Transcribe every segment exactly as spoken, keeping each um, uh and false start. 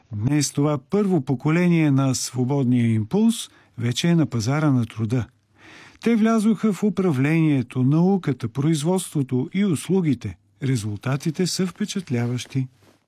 Днес това първо поколение на свободния импулс вече е на пазара на труда. Те влязоха в управлението, науката, производството и услугите. Резултатите са впечатляващи.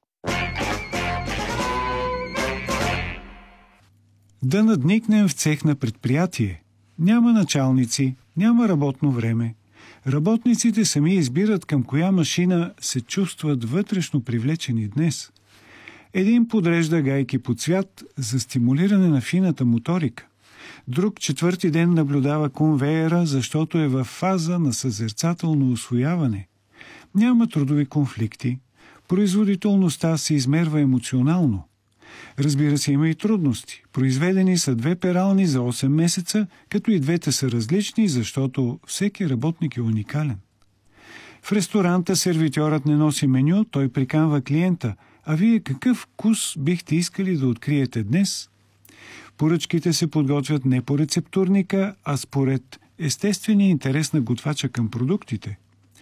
Да надникнем в цех на предприятие. Няма началници, няма работно време. Работниците сами избират към коя машина се чувстват вътрешно привлечени днес. Един подрежда гайки по цвят за стимулиране на фината моторика. Друг четвърти ден наблюдава конвейера, защото е в фаза на съзерцателно усвояване. Няма трудови конфликти. Производителността се измерва емоционално. Разбира се, има и трудности. Произведени са две перални за осем месеца, като и двете са различни, защото всеки работник е уникален. В ресторанта сервитьорът не носи меню, той приканва клиента. А вие какъв вкус бихте искали да откриете днес? Поръчките се подготвят не по рецептурника, а според естествения интерес на готвача към продуктите.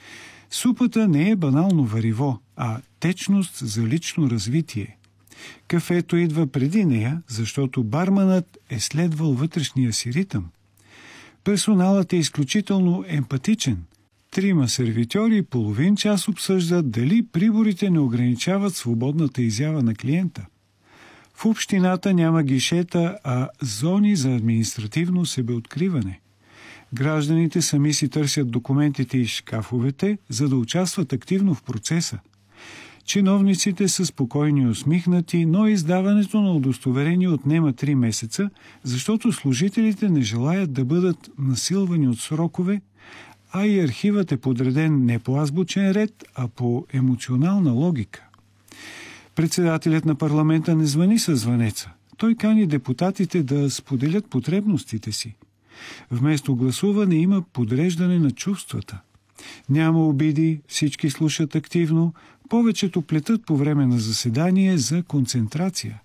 Супата не е банално вариво, а течност за лично развитие. Кафето идва преди нея, защото барманът е следвал вътрешния си ритъм. Персоналът е изключително емпатичен. Трима сервитьори половин час обсъждат дали приборите не ограничават свободната изява на клиента. В общината няма гишета, а зони за административно себеоткриване. Гражданите сами си търсят документите и шкафовете, за да участват активно в процеса. Чиновниците са спокойни и усмихнати, но издаването на удостоверение отнема три месеца, защото служителите не желаят да бъдат насилвани от срокове, а и архивът е подреден не по азбучен ред, а по емоционална логика. Председателят на парламента не звъни със звънеца. Той кани депутатите да споделят потребностите си. Вместо гласуване има подреждане на чувствата. Няма обиди, всички слушат активно, повечето плетат по време на заседание за концентрация.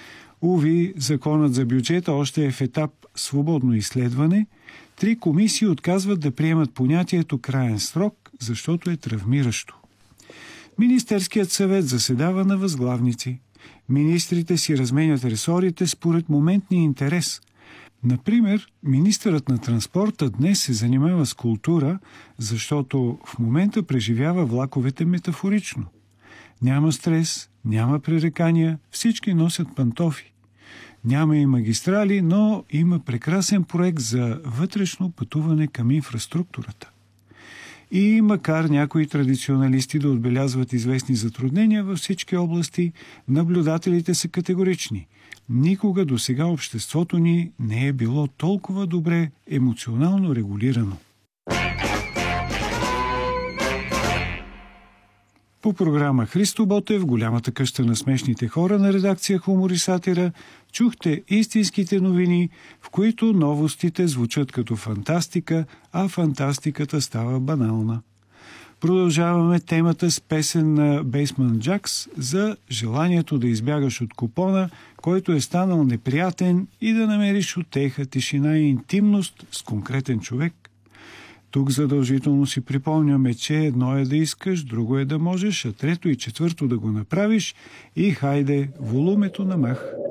Уви, законът за бюджета още е в етап свободно изследване. Три комисии отказват да приемат понятието краен срок, защото е травмиращо. Министерският съвет заседава на възглавници. Министрите си разменят ресорите според моментния интерес. Например, министърът на транспорта днес се занимава с култура, защото в момента преживява влаковете метафорично. Няма стрес, няма пререкания, всички носят пантофи. Няма и магистрали, но има прекрасен проект за вътрешно пътуване към инфраструктурата. И макар някои традиционалисти да отбелязват известни затруднения във всички области, наблюдателите са категорични. Никога досега обществото ни не е било толкова добре емоционално регулирано. По програма Христо Ботев, голямата къща на смешните хора на редакция Хумор и сатира, чухте истинските новини, в които новостите звучат като фантастика, а фантастиката става банална. Продължаваме темата с песен на Basement Jaxx за желанието да избягаш от купона, който е станал неприятен, и да намериш утеха, тишина и интимност с конкретен човек. Тук задължително си припомняме, че едно е да искаш, друго е да можеш, а трето и четвърто да го направиш и хайде, волумето на мах.